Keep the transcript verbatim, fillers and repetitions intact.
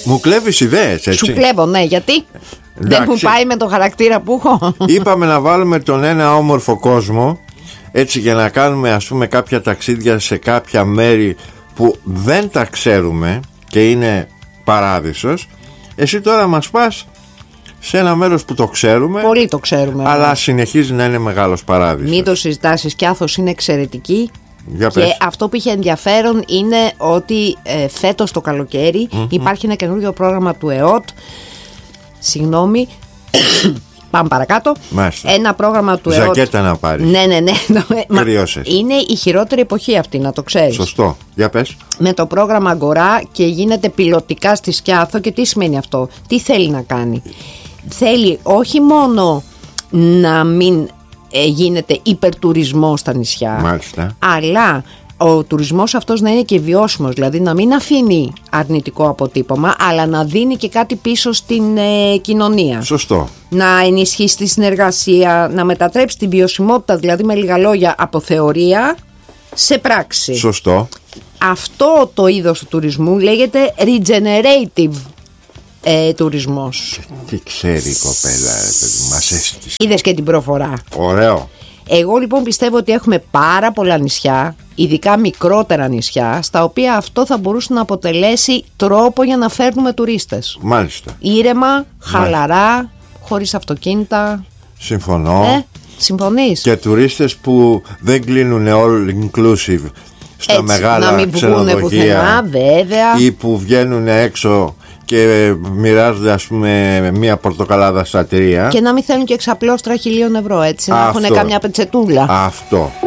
Μου κλέβεις ιδέες, έτσι. Σου κλέβω, ναι, γιατί εντάξει. Δεν μου πάει με το χαρακτήρα που έχω. Είπαμε να βάλουμε τον ένα όμορφο κόσμο, έτσι, για να κάνουμε ας πούμε κάποια ταξίδια σε κάποια μέρη που δεν τα ξέρουμε και είναι παράδεισος. Εσύ τώρα μας πας σε ένα μέρος που το ξέρουμε. Πολύ το ξέρουμε. Αλλά όμως συνεχίζει να είναι μεγάλος παράδεισος. Μην το συζητάς, η Σκιάθος είναι εξαιρετική. Για και πες. αυτό που είχε ενδιαφέρον είναι ότι ε, φέτος το καλοκαίρι mm-hmm. υπάρχει ένα καινούργιο πρόγραμμα του ΕΟΤ. Συγγνώμη. Πάμε παρακάτω. Μάλιστα. Ένα πρόγραμμα του ΕΟΤ. Ζακέτα να πάρεις. Ναι, ναι, ναι. Κρυώσες. Είναι η χειρότερη εποχή αυτή, να το ξέρεις. Σωστό. Για πες. Με το πρόγραμμα Αγκορά και γίνεται πιλωτικά στη Σκιάθο. Και τι σημαίνει αυτό? Τι θέλει να κάνει? Θέλει όχι μόνο να μην ε, γίνεται υπερτουρισμό στα νησιά. Μάλιστα. Αλλά ο τουρισμός αυτός να είναι και βιώσιμος, δηλαδή να μην αφήνει αρνητικό αποτύπωμα, αλλά να δίνει και κάτι πίσω στην ε, κοινωνία. Σωστό. Να ενισχύσει τη συνεργασία, να μετατρέψει τη βιωσιμότητα, δηλαδή με λίγα λόγια, από θεωρία σε πράξη. Σωστό. Αυτό το είδος του τουρισμού λέγεται regenerative ε, τουρισμός. Τι ξέρει η κοπέλα, ρε παιδί, μας έστησε. Είδες και την προφορά. Ωραίο. Εγώ λοιπόν πιστεύω ότι έχουμε πάρα πολλά νησιά, ειδικά μικρότερα νησιά, στα οποία αυτό θα μπορούσε να αποτελέσει τρόπο για να φέρνουμε τουρίστες. Μάλιστα. Ήρεμα, χαλαρά, χωρίς αυτοκίνητα. Συμφωνώ. Ε, συμφωνείς? Και τουρίστες που δεν κλείνουν all inclusive στα έτσι, μεγάλα να μην ξενοδοχεία πουθενά, βέβαια. ή που βγαίνουν έξω και μοιράζονται ας πούμε μία πορτοκαλάδα στα τρία. Και να μην θέλουν και εξαπλώστρα χιλίων ευρώ, έτσι. Αυτό. Να έχουν καμιά πετσετούλα. Αυτό.